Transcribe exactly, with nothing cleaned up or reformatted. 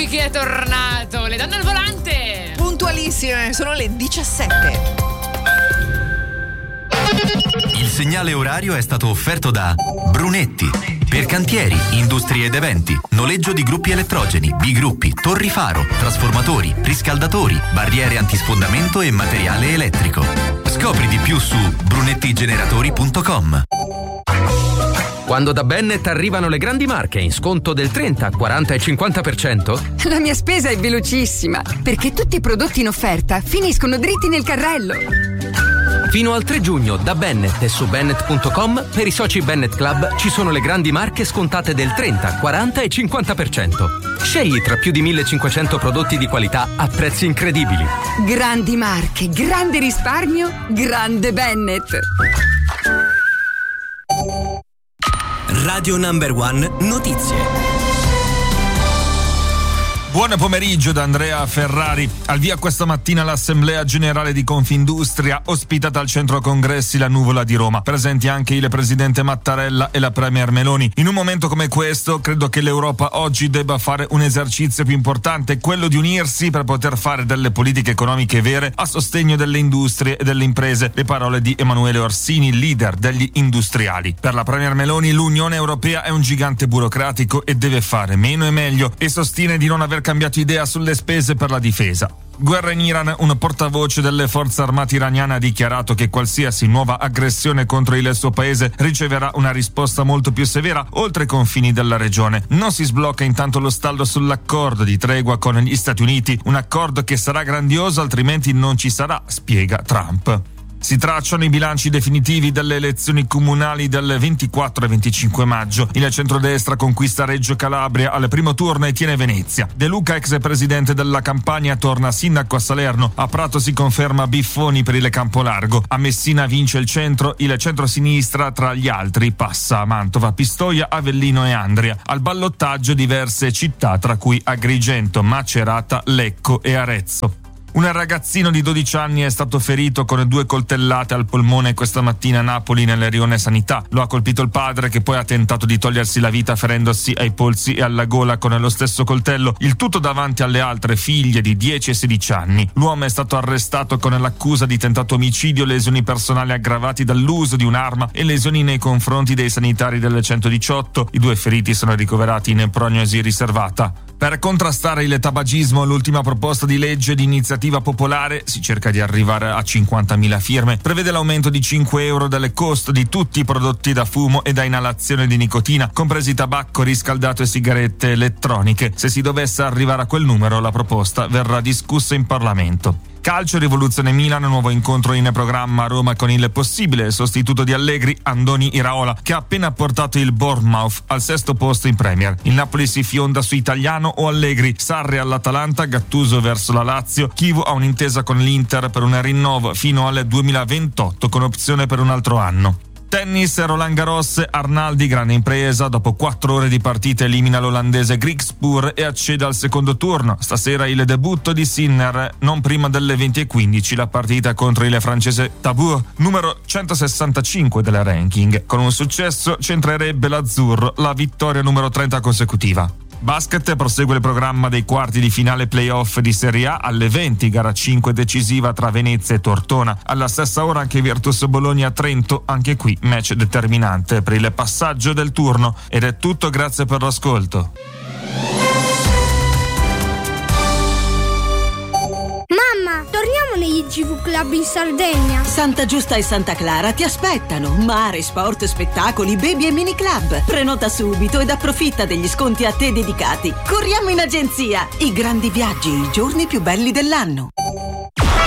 chi è tornato? Le donne al volante! Puntualissime, sono le diciassette. Il segnale orario è stato offerto da Brunetti. Per cantieri, industrie ed eventi, noleggio di gruppi elettrogeni, bigruppi, torri faro, trasformatori, riscaldatori, barriere antisfondamento e materiale elettrico. Scopri di più su brunettigeneratori punto com. Quando da Bennet arrivano le grandi marche in sconto del trenta, quaranta e cinquanta per cento? La mia spesa è velocissima, perché tutti i prodotti in offerta finiscono dritti nel carrello. Fino al tre giugno da Bennet e su bennet punto com per i soci Bennet Club ci sono le grandi marche scontate del trenta, quaranta e cinquanta per cento. Scegli tra più di millecinquecento prodotti di qualità a prezzi incredibili. Grandi marche, grande risparmio, grande Bennet. Radio Number One Notizie. Buon pomeriggio da Andrea Ferrari. Al via questa mattina l'Assemblea Generale di Confindustria, ospitata al Centro Congressi La Nuvola di Roma. Presenti anche il Presidente Mattarella e la Premier Meloni. In un momento come questo, credo che l'Europa oggi debba fare un esercizio più importante, quello di unirsi per poter fare delle politiche economiche vere a sostegno delle industrie e delle imprese. Le parole di Emanuele Orsini, leader degli industriali. Per la Premier Meloni l'Unione Europea è un gigante burocratico e deve fare meno e meglio, e sostiene di non aver cambiato idea sulle spese per la difesa. Guerra in Iran, un portavoce delle forze armate iraniane ha dichiarato che qualsiasi nuova aggressione contro il suo paese riceverà una risposta molto più severa oltre i confini della regione. Non si sblocca intanto lo stallo sull'accordo di tregua con gli Stati Uniti, un accordo che sarà grandioso altrimenti non ci sarà, spiega Trump. Si tracciano i bilanci definitivi delle elezioni comunali del ventiquattro e venticinque maggio. Il centrodestra conquista Reggio Calabria al primo turno e tiene Venezia. De Luca, ex presidente della Campania, torna sindaco a Salerno. A Prato si conferma Biffoni per il Campolargo. A Messina vince il centro, il centro-sinistra tra gli altri passa a Mantova, Pistoia, Avellino e Andria. Al ballottaggio diverse città, tra cui Agrigento, Macerata, Lecco e Arezzo. Un ragazzino di dodici anni è stato ferito con due coltellate al polmone questa mattina a Napoli nel rione Sanità. Lo ha colpito il padre, che poi ha tentato di togliersi la vita ferendosi ai polsi e alla gola con lo stesso coltello, il tutto davanti alle altre figlie di dieci e sedici anni. L'uomo è stato arrestato con l'accusa di tentato omicidio, lesioni personali aggravati dall'uso di un'arma e lesioni nei confronti dei sanitari del centodiciotto. I due feriti sono ricoverati in prognosi riservata. Per contrastare il tabagismo, l'ultima proposta di legge di iniziativa popolare, si cerca di arrivare a cinquantamila firme, prevede l'aumento di cinque euro del costo di tutti i prodotti da fumo e da inalazione di nicotina, compresi tabacco, riscaldato e sigarette elettroniche. Se si dovesse arrivare a quel numero, la proposta verrà discussa in Parlamento. Calcio, Rivoluzione Milan, nuovo incontro in programma a Roma con il possibile sostituto di Allegri, Andoni Iraola, che ha appena portato il Bournemouth al sesto posto in Premier. Il Napoli si fionda su Italiano o Allegri, Sarri all'Atalanta, Gattuso verso la Lazio, Chivu ha un'intesa con l'Inter per un rinnovo fino al duemilaventotto con opzione per un altro anno. Tennis, Roland Garros, Arnaldi, grande impresa, dopo quattro ore di partita elimina l'olandese Griekspoor e accede al secondo turno. Stasera il debutto di Sinner, non prima delle venti e quindici la partita contro il francese Tabur, numero centosessantacinque del ranking. Con un successo centrerebbe l'azzurro la vittoria numero trenta consecutiva. Basket, prosegue il programma dei quarti di finale playoff di Serie A alle venti, gara cinque decisiva tra Venezia e Tortona. Alla stessa ora anche Virtus Bologna-Trento, anche qui match determinante per il passaggio del turno. Ed è tutto, grazie per l'ascolto. Mamma, torniamo negli G V Club in Sardegna. Santa Giusta e Santa Clara ti aspettano. Mare, sport, spettacoli, baby e mini club. Prenota subito ed approfitta degli sconti a te dedicati. Corriamo in agenzia. I grandi viaggi, i giorni più belli dell'anno.